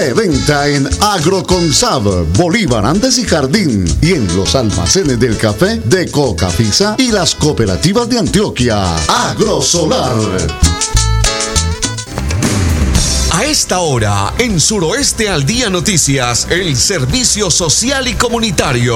De venta en Agroconsab, Bolívar, Andes y Jardín, y en los almacenes del café de Cocafisa y las cooperativas de Antioquia. Agrosolar. A esta hora, en Suroeste al Día Noticias, el servicio social y comunitario.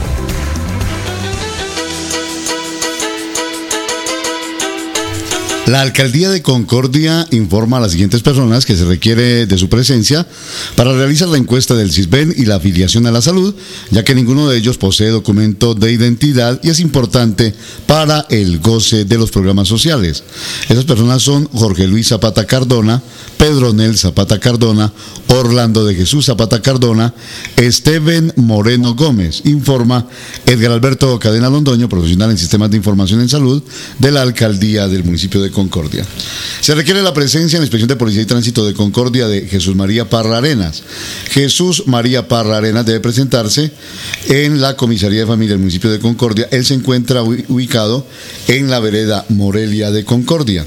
La Alcaldía de Concordia informa a las siguientes personas que se requiere de su presencia para realizar la encuesta del CISBEN y la afiliación a la salud, ya que ninguno de ellos posee documento de identidad y es importante para el goce de los programas sociales. Esas personas son Jorge Luis Zapata Cardona, Pedro Nel Zapata Cardona, Orlando de Jesús Zapata Cardona, Esteban Moreno Gómez, informa Edgar Alberto Cadena Londoño, profesional en sistemas de información en salud de la Alcaldía del municipio de Concordia. Se requiere la presencia en la Inspección de Policía y Tránsito de Concordia de Jesús María Parra Arenas. Jesús María Parra Arenas debe presentarse en la Comisaría de Familia del municipio de Concordia. Él se encuentra ubicado en la vereda Morelia de Concordia.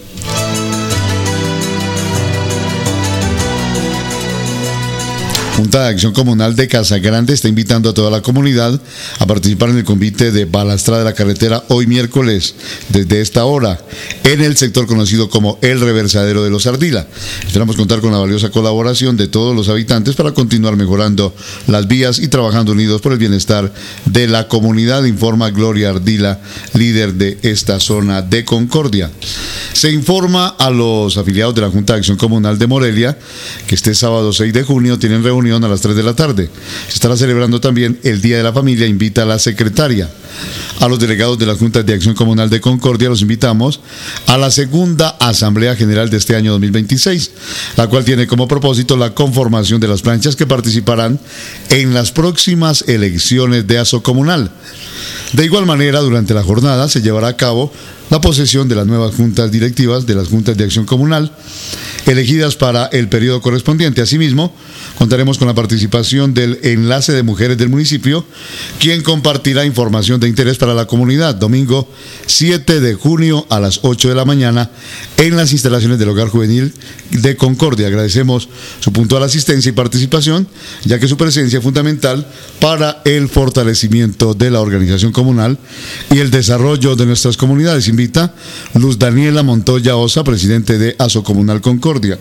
Junta de Acción Comunal de Casagrande está invitando a toda la comunidad a participar en el convite de balastrada de la carretera hoy miércoles desde esta hora en el sector conocido como el Reversadero de los Ardila. Esperamos contar con la valiosa colaboración de todos los habitantes para continuar mejorando las vías y trabajando unidos por el bienestar de la comunidad, informa Gloria Ardila, líder de esta zona de Concordia. Se informa a los afiliados de la Junta de Acción Comunal de Morelia que este sábado 6 de junio tienen reunión a las 3 de la tarde. Se estará celebrando también el Día de la Familia. Invita a la secretaria. A los delegados de la Junta de Acción Comunal de Concordia los invitamos a la segunda Asamblea General de este año 2026, la cual tiene como propósito la conformación de las planchas que participarán en las próximas elecciones de Aso Comunal. De igual manera, durante la jornada se llevará a cabo la posesión de las nuevas juntas directivas de las Juntas de Acción Comunal, elegidas para el periodo correspondiente. Asimismo, contaremos con la participación del Enlace de Mujeres del municipio, quien compartirá información de interés para la comunidad, domingo 7 de junio a las 8 de la mañana en las instalaciones del Hogar Juvenil de Concordia. Agradecemos su puntual asistencia y participación, ya que su presencia es fundamental para el fortalecimiento de la organización comunal y el desarrollo de nuestras comunidades. Invita Luz Daniela Montoya Osa, presidente de Aso Comunal Concordia.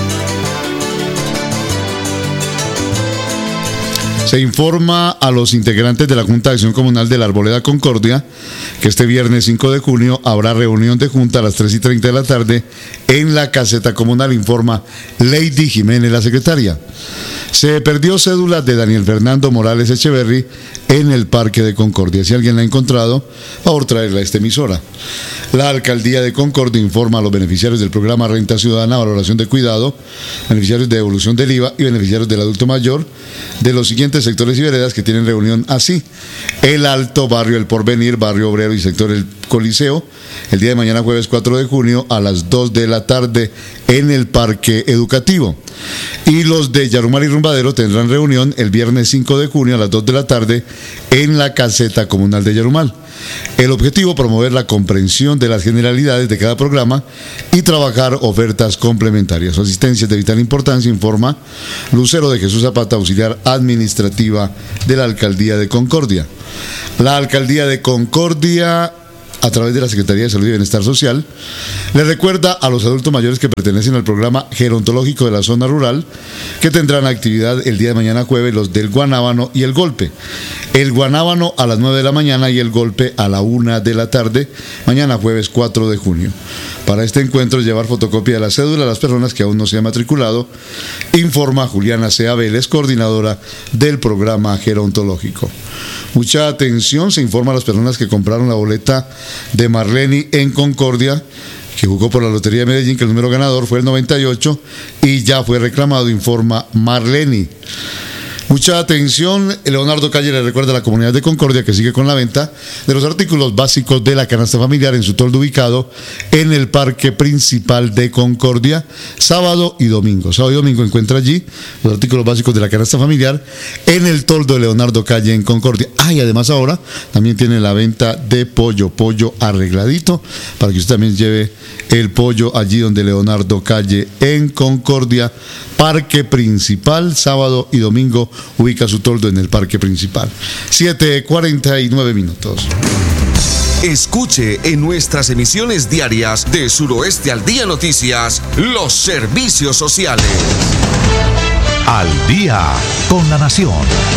Se informa a los integrantes de la Junta de Acción Comunal de la Arboleda Concordia que este viernes 5 de junio habrá reunión de junta a las 3:30 de la tarde en la caseta comunal, informa Lady Jiménez, la secretaria. Se perdió cédula de Daniel Fernando Morales Echeverry en el Parque de Concordia. Si alguien la ha encontrado, favor traerla a esta emisora. La Alcaldía de Concordia informa a los beneficiarios del programa Renta Ciudadana, Valoración de Cuidado, beneficiarios de devolución del IVA y beneficiarios del adulto mayor de los siguientes sectores y veredas que tienen reunión así: El Alto, Barrio El Porvenir, Barrio Obrero y sector El Coliseo, el día de mañana jueves 4 de junio a las 2 de la tarde en el Parque Educativo. Y los de Yarumal y Rumbadero tendrán reunión el viernes 5 de junio a las 2 de la tarde en la caseta comunal de Yarumal. El objetivo: promover la comprensión de las generalidades de cada programa y trabajar ofertas complementarias. Su asistencia es de vital importancia, informa Lucero de Jesús Zapata, auxiliar administrativa de la Alcaldía de Concordia. La Alcaldía de Concordia, a través de la Secretaría de Salud y Bienestar Social, le recuerda a los adultos mayores que pertenecen al programa gerontológico de la zona rural que tendrán actividad el día de mañana jueves los del Guanábano y el Golpe. El Guanábano a las 9 de la mañana y el Golpe a la 1 de la tarde, mañana jueves 4 de junio. Para este encuentro, llevar fotocopia de la cédula a las personas que aún no se han matriculado, informa Juliana C. Vélez, coordinadora del programa gerontológico. Mucha atención, se informa a las personas que compraron la boleta de Marleni en Concordia, que jugó por la Lotería de Medellín, que el número ganador fue el 98 y ya fue reclamado, informa Marleni. Mucha atención, Leonardo Calle le recuerda a la comunidad de Concordia que sigue con la venta de los artículos básicos de la canasta familiar en su toldo ubicado en el parque principal de Concordia, sábado y domingo. Sábado y domingo encuentra allí los artículos básicos de la canasta familiar en el toldo de Leonardo Calle en Concordia. Y además ahora también tiene la venta de pollo arregladito, para que usted también lleve el pollo allí donde Leonardo Calle en Concordia, parque principal, sábado y domingo ubica su toldo en el parque principal. 7:49. Escuche en nuestras emisiones diarias de Suroeste al Día Noticias los servicios sociales. Al día con la nación.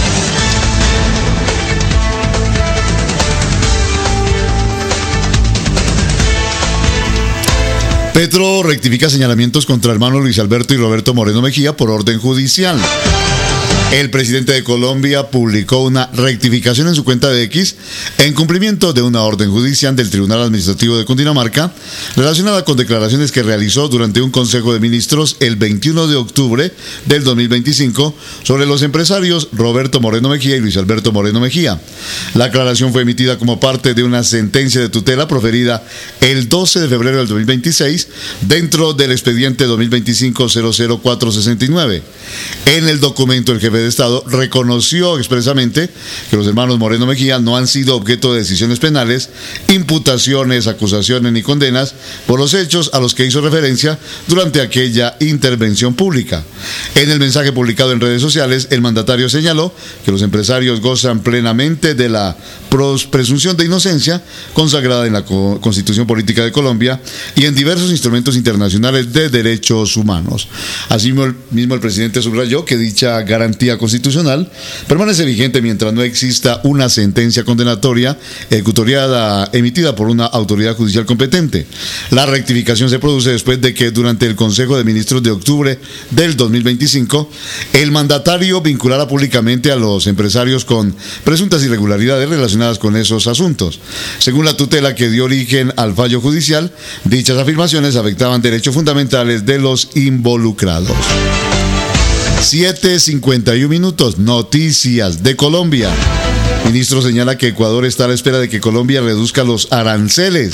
Petro rectifica señalamientos contra hermanos Luis Alberto y Roberto Moreno Mejía por orden judicial. El presidente de Colombia publicó una rectificación en su cuenta de X en cumplimiento de una orden judicial del Tribunal Administrativo de Cundinamarca relacionada con declaraciones que realizó durante un Consejo de Ministros el 21 de octubre del 2025 sobre los empresarios Roberto Moreno Mejía y Luis Alberto Moreno Mejía. La aclaración fue emitida como parte de una sentencia de tutela proferida el 12 de febrero del 2026 dentro del expediente 2025-00469. En el documento, el jefe de Estado reconoció expresamente que los hermanos Moreno Mejía no han sido objeto de decisiones penales, imputaciones, acusaciones ni condenas por los hechos a los que hizo referencia durante aquella intervención pública. En el mensaje publicado en redes sociales, el mandatario señaló que los empresarios gozan plenamente de la presunción de inocencia consagrada en la Constitución Política de Colombia y en diversos instrumentos internacionales de derechos humanos. Asimismo, el presidente subrayó que dicha garantía constitucional permanece vigente mientras no exista una sentencia condenatoria ejecutoriada emitida por una autoridad judicial competente. La rectificación se produce después de que durante el Consejo de Ministros de octubre del 2025 el mandatario vinculara públicamente a los empresarios con presuntas irregularidades relacionadas con esos asuntos. Según la tutela que dio origen al fallo judicial, dichas afirmaciones afectaban derechos fundamentales de los involucrados. 7:51. Noticias de Colombia. Ministro señala que Ecuador está a la espera de que Colombia reduzca los aranceles.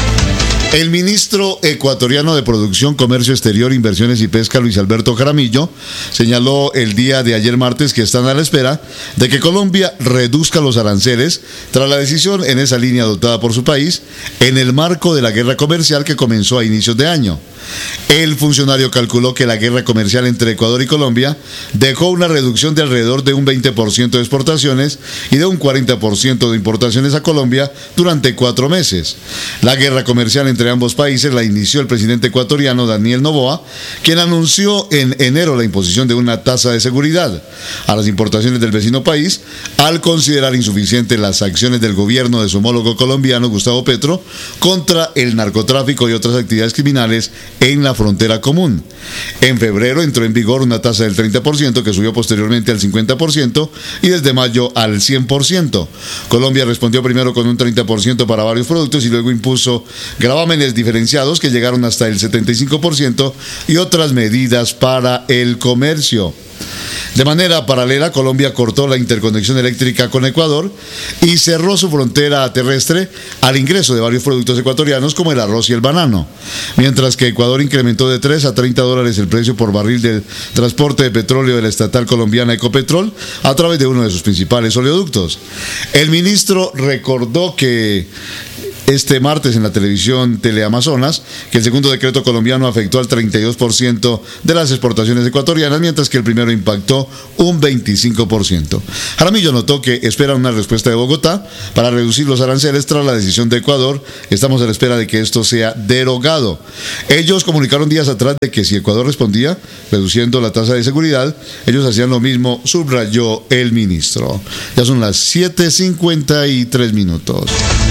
El ministro ecuatoriano de Producción, Comercio Exterior, Inversiones y Pesca, Luis Alberto Jaramillo, señaló el día de ayer martes que están a la espera de que Colombia reduzca los aranceles tras la decisión en esa línea adoptada por su país en el marco de la guerra comercial que comenzó a inicios de año. El funcionario calculó que la guerra comercial entre Ecuador y Colombia dejó una reducción de alrededor de un 20% de exportaciones y de un 40% de importaciones a Colombia durante 4 meses. La guerra comercial entre ambos países la inició el presidente ecuatoriano Daniel Noboa, quien anunció en enero la imposición de una tasa de seguridad a las importaciones del vecino país al considerar insuficientes las acciones del gobierno de su homólogo colombiano Gustavo Petro contra el narcotráfico y otras actividades criminales en la frontera común. En febrero entró en vigor una tasa del 30% que subió posteriormente al 50% y desde mayo al 100%. Colombia respondió primero con un 30% para varios productos y luego impuso gravámenes diferenciados que llegaron hasta el 75% y otras medidas para el comercio. De manera paralela, Colombia cortó la interconexión eléctrica con Ecuador y cerró su frontera terrestre al ingreso de varios productos ecuatorianos como el arroz y el banano, mientras que Ecuador incrementó de $3 a $30 el precio por barril del transporte de petróleo de la estatal colombiana Ecopetrol a través de uno de sus principales oleoductos. El ministro recordó que este martes en la televisión Teleamazonas que el segundo decreto colombiano afectó al 32% de las exportaciones ecuatorianas, mientras que el primero impactó un 25%. Jaramillo notó que esperan una respuesta de Bogotá para reducir los aranceles tras la decisión de Ecuador. Estamos a la espera de que esto sea derogado. Ellos comunicaron días atrás de que si Ecuador respondía reduciendo la tasa de seguridad, ellos hacían lo mismo, subrayó el ministro. Ya son las 7:53.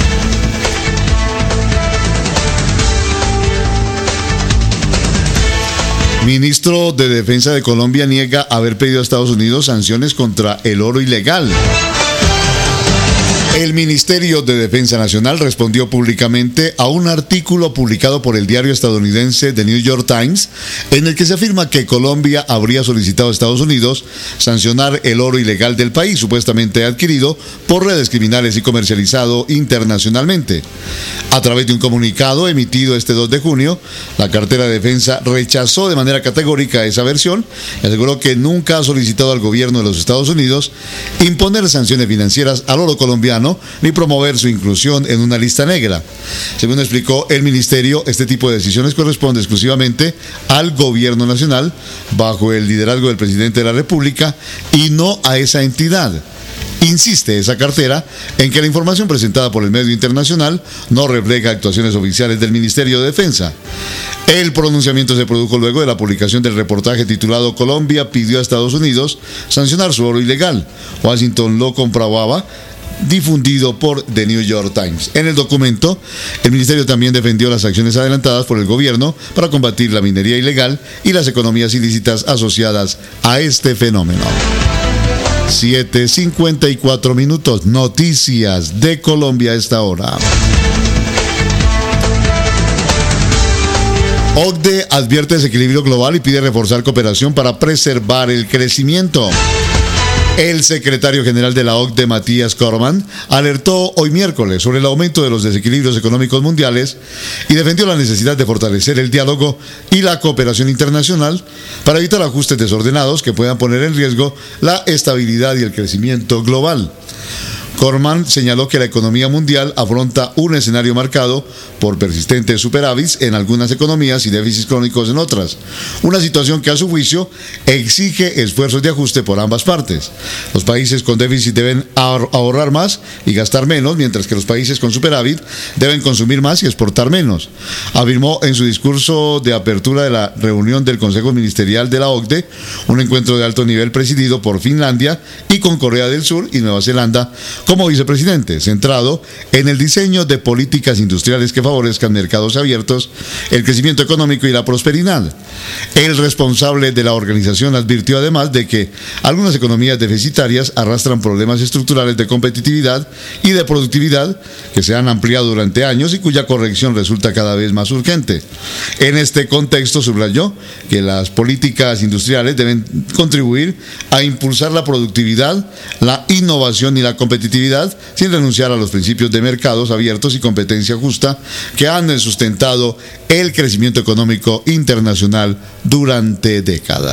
Ministro de Defensa de Colombia niega haber pedido a Estados Unidos sanciones contra el oro ilegal. El Ministerio de Defensa Nacional respondió públicamente a un artículo publicado por el diario estadounidense The New York Times, en el que se afirma que Colombia habría solicitado a Estados Unidos sancionar el oro ilegal del país, supuestamente adquirido por redes criminales y comercializado internacionalmente. A través de un comunicado emitido este 2 de junio, la cartera de defensa rechazó de manera categórica esa versión y aseguró que nunca ha solicitado al gobierno de los Estados Unidos imponer sanciones financieras al oro colombiano ni promover su inclusión en una lista negra. Según explicó el ministerio, este tipo de decisiones corresponde exclusivamente al gobierno nacional bajo el liderazgo del presidente de la República y no a esa entidad. Insiste esa cartera en que la información presentada por el medio internacional no refleja actuaciones oficiales del Ministerio de Defensa. El pronunciamiento se produjo luego de la publicación del reportaje titulado "Colombia pidió a Estados Unidos sancionar su oro ilegal. Washington lo comprobaba", difundido por The New York Times. En el documento, el ministerio también defendió las acciones adelantadas por el gobierno para combatir la minería ilegal y las economías ilícitas asociadas a este fenómeno. 7:54 minutos. Noticias de Colombia a esta hora. OCDE advierte desequilibrio global y pide reforzar cooperación para preservar el crecimiento. El secretario general de la OCDE, Matías Corman, alertó hoy miércoles sobre el aumento de los desequilibrios económicos mundiales y defendió la necesidad de fortalecer el diálogo y la cooperación internacional para evitar ajustes desordenados que puedan poner en riesgo la estabilidad y el crecimiento global. Corman señaló que la economía mundial afronta un escenario marcado por persistentes superávits en algunas economías y déficits crónicos en otras, una situación que a su juicio exige esfuerzos de ajuste por ambas partes. Los países con déficit deben ahorrar más y gastar menos, mientras que los países con superávit deben consumir más y exportar menos, afirmó en su discurso de apertura de la reunión del Consejo Ministerial de la OCDE, un encuentro de alto nivel presidido por Finlandia y con Corea del Sur y Nueva Zelanda como vicepresidente, centrado en el diseño de políticas industriales que favorezcan mercados abiertos, el crecimiento económico y la prosperidad. El responsable de la organización advirtió además de que algunas economías deficitarias arrastran problemas estructurales de competitividad y de productividad que se han ampliado durante años y cuya corrección resulta cada vez más urgente. En este contexto subrayó que las políticas industriales deben contribuir a impulsar la productividad, la innovación y la competitividad sin renunciar a los principios de mercados abiertos y competencia justa que han sustentado el crecimiento económico internacional durante décadas.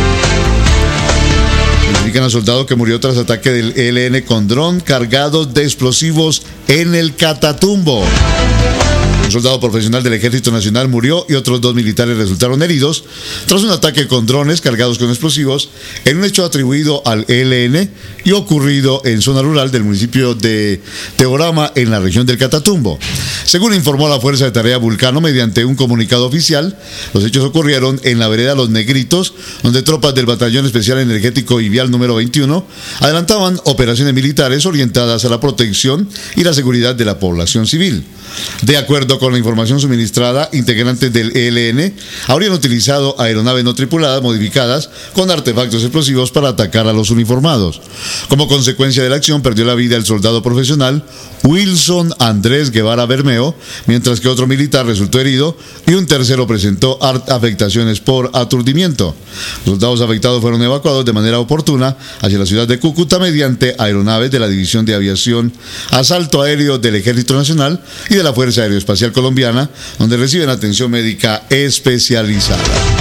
Identifican a soldado que murió tras ataque del ELN con dron cargados de explosivos en el Catatumbo. Un soldado profesional del Ejército Nacional murió y otros 2 militares resultaron heridos tras un ataque con drones cargados con explosivos en un hecho atribuido al ELN y ocurrido en zona rural del municipio de Teorama, en la región del Catatumbo. Según informó la Fuerza de Tarea Vulcano mediante un comunicado oficial, los hechos ocurrieron en la vereda Los Negritos, donde tropas del Batallón Especial Energético y Vial número 21 adelantaban operaciones militares orientadas a la protección y la seguridad de la población civil. De acuerdo con la información suministrada, integrantes del ELN habrían utilizado aeronaves no tripuladas modificadas con artefactos explosivos para atacar a los uniformados. Como consecuencia de la acción, perdió la vida el soldado profesional Wilson Andrés Guevara Bermeo, mientras que otro militar resultó herido y un tercero presentó afectaciones por aturdimiento. Los soldados afectados fueron evacuados de manera oportuna hacia la ciudad de Cúcuta mediante aeronaves de la División de Aviación Asalto Aéreo del Ejército Nacional y de la Fuerza Aeroespacial Colombiana, donde reciben atención médica especializada.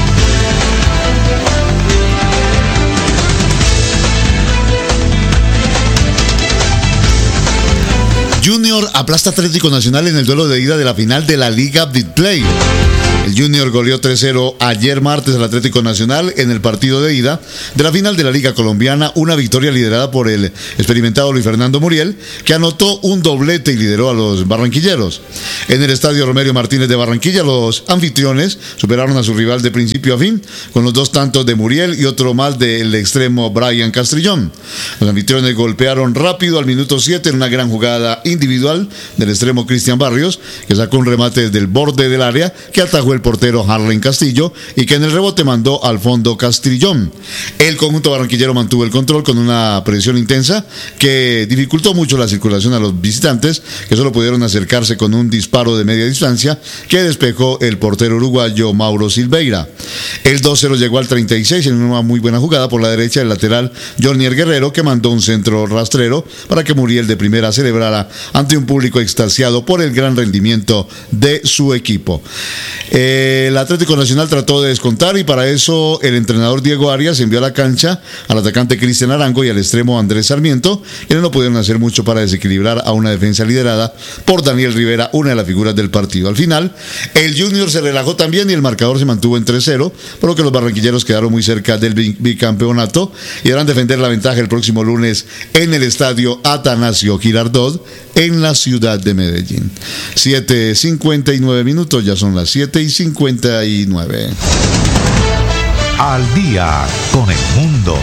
Junior aplasta Atlético Nacional en el duelo de ida de la final de la Liga Betplay. El Junior goleó 3-0 ayer martes al Atlético Nacional en el partido de ida de la final de la Liga Colombiana, una victoria liderada por el experimentado Luis Fernando Muriel, que anotó un doblete y lideró a los barranquilleros. En el estadio Romelio Martínez de Barranquilla, los anfitriones superaron a su rival de principio a fin, con los 2 tantos de Muriel y otro más del extremo Brian Castrillón. Los anfitriones golpearon rápido al minuto 7 en una gran jugada individual del extremo Cristian Barrios, que sacó un remate desde el borde del área que atajó fue el portero Harlen Castillo y que en el rebote mandó al fondo Castrillón. El conjunto barranquillero mantuvo el control con una presión intensa que dificultó mucho la circulación a los visitantes, que solo pudieron acercarse con un disparo de media distancia que despejó el portero uruguayo Mauro Silveira. El 2-0 llegó al 36 en una muy buena jugada por la derecha del lateral Jornier Guerrero, que mandó un centro rastrero para que Muriel de Primera celebrara ante un público extasiado por el gran rendimiento de su equipo. El Atlético Nacional trató de descontar y para eso el entrenador Diego Arias envió a la cancha al atacante Cristian Arango y al extremo Andrés Sarmiento, quienes no pudieron hacer mucho para desequilibrar a una defensa liderada por Daniel Rivera, una de las figuras del partido. Al final, el Junior se relajó también y el marcador se mantuvo en 3-0, por lo que los barranquilleros quedaron muy cerca del bicampeonato y deberán defender la ventaja el próximo lunes en el estadio Atanasio Girardot en la ciudad de Medellín. 7:59 minutos, ya son las 7:59. Al día con el mundo.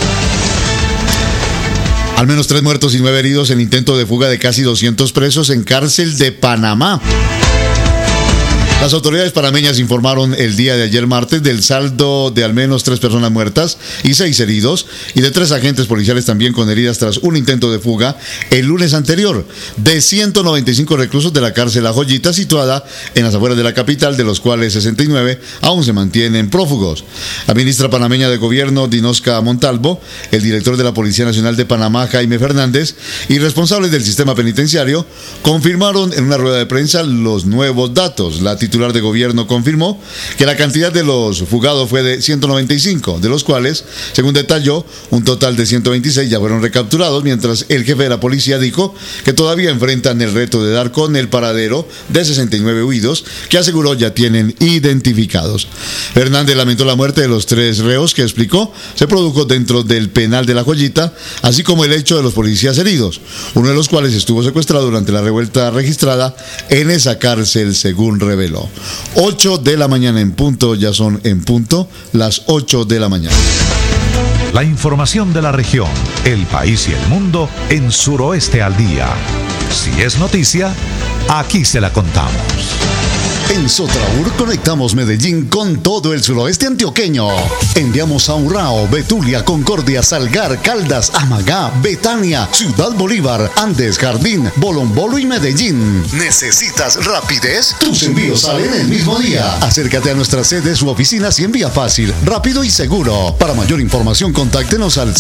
Al menos 3 muertos y 9 heridos en intento de fuga de casi 200 presos en cárcel de Panamá. Las autoridades panameñas informaron el día de ayer martes del saldo de al menos 3 personas muertas y 6 heridos y de 3 agentes policiales también con heridas tras un intento de fuga el lunes anterior de 195 reclusos de la cárcel La Joyita situada en las afueras de la capital, de los cuales 69 aún se mantienen prófugos. La ministra panameña de Gobierno, Dinosca Montalvo, el director de la Policía Nacional de Panamá, Jaime Fernández, y responsables del sistema penitenciario confirmaron en una rueda de prensa los nuevos datos. La titular de gobierno confirmó que la cantidad de los fugados fue de 195, de los cuales, según detalló, un total de 126 ya fueron recapturados, mientras el jefe de la policía dijo que todavía enfrentan el reto de dar con el paradero de 69 huidos que aseguró ya tienen identificados. Fernández lamentó la muerte de los 3 reos que explicó se produjo dentro del penal de La Joyita, así como el hecho de los policías heridos, uno de los cuales estuvo secuestrado durante la revuelta registrada en esa cárcel, según reveló. 8 de la mañana en punto, ya son en punto las 8 de la mañana. La información de la región, el país y el mundo en Suroeste al Día. Si es noticia, aquí se la contamos. En Sotraur conectamos Medellín con todo el suroeste antioqueño. Enviamos a Urrao, Betulia, Concordia, Salgar, Caldas, Amagá, Betania, Ciudad Bolívar, Andes, Jardín, Bolombolo y Medellín. ¿Necesitas rapidez? Tus envíos salen el mismo día. Acércate a nuestras sedes u oficinas y envía fácil, rápido y seguro. Para mayor información, contáctenos al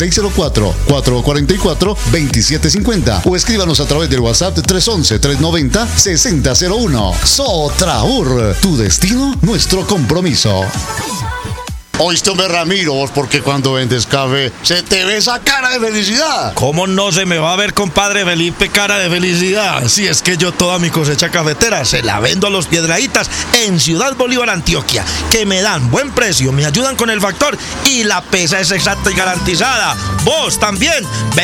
604-444-2750 o escríbanos a través del WhatsApp 311-390-6001. Sotraur. Tu destino, nuestro compromiso. Oíste, hombre, Ramiro, vos porque cuando vendes café se te ve esa cara de felicidad. ¿Cómo no se me va a ver, compadre Felipe, cara de felicidad? Si es que yo toda mi cosecha cafetera se la vendo a los Piedraítas en Ciudad Bolívar, Antioquia, que me dan buen precio, me ayudan con el factor y la pesa es exacta y garantizada. Vos también